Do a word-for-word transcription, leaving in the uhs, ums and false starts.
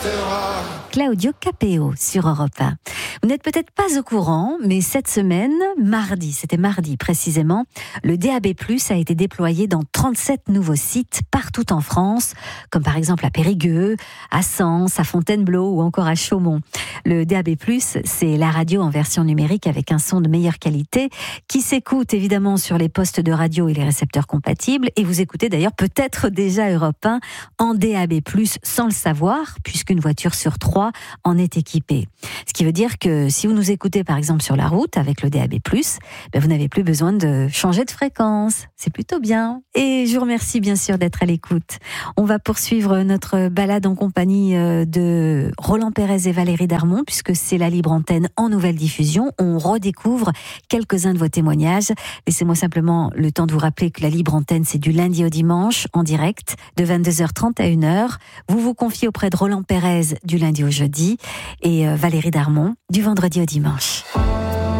Claudio Capéo sur Europe un. Vous n'êtes peut-être pas au courant, mais cette semaine, mardi, c'était mardi précisément, le D A B plus, a été déployé dans trente-sept nouveaux sites partout en France, comme par exemple à Périgueux, à Sens, à Fontainebleau ou encore à Chaumont. Le D A B plus, c'est la radio en version numérique avec un son de meilleure qualité qui s'écoute évidemment sur les postes de radio et les récepteurs compatibles. Et vous écoutez d'ailleurs peut-être déjà Europe un en D A B plus, sans le savoir, puisqu'une voiture sur trois en est équipée. Ce qui veut dire que si vous nous écoutez par exemple sur la route avec le D A B plus, ben vous n'avez plus besoin de changer de fréquence. C'est plutôt bien. Et je vous remercie bien sûr d'être à l'écoute. On va poursuivre notre balade en compagnie de Roland Pérez et Valérie Darmon, puisque c'est la libre antenne en nouvelle diffusion. On redécouvre quelques-uns de vos témoignages. Laissez-moi simplement le temps de vous rappeler que la libre antenne, c'est du lundi au dimanche, en direct, de vingt-deux heures trente à une heure. Vous vous confiez auprès de Roland Pérez du lundi au jeudi et Valérie Darmon du vendredi au dimanche.